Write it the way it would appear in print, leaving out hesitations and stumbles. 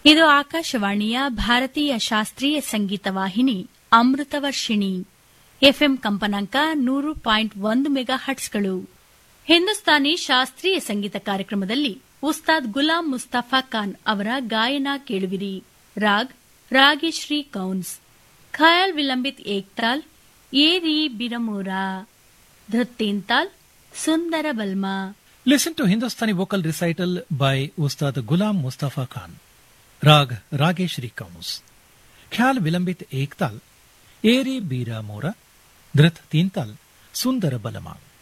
ಇದು ಆಕಾಶವಾಣಿಯ ಭಾರತೀಯ ಶಾಸ್ತ್ರೀಯ ಸಂಗೀತ ವಾಹಿನಿ ಅಮೃತವರ್ಷಿಣಿ. ಎಫ್ಎಂ ಕಂಪನಾಂಕ 100.1 ಮೆಗಾ ಹರ್ಟ್ಸ್ಗಳು. ಹಿಂದೂಸ್ತಾನಿ ಶಾಸ್ತ್ರೀಯ ಸಂಗೀತ ಕಾರ್ಯಕ್ರಮದಲ್ಲಿ ಉಸ್ತಾದ್ ಗುಲಾಂ ಮುಸ್ತಫಾ ಖಾನ್ ಅವರ ಗಾಯನ ಕೇಳುವಿರಿ. ರಾಗ್ ರಾಗೇಶ್ರೀ ಕೌನ್ಸ್. ಖಯಾಲ್ ವಿಲಂಬಿತ್ ಏಕ್ತಾಲ್ ಏರಿ ಬಿರಮೂರಾ. ಧೃತ್ತೇಂತಾಲ್ ಸುಂದರ ಬಲ್ಮಾ. Listen to Hindustani vocal recital by Ustad Ghulam Mustafa Khan. Rag Rageshri Kaunus. Khyal Vilambit Ektal Eri Bira Mora. Dhrit Teental Sundara Balama.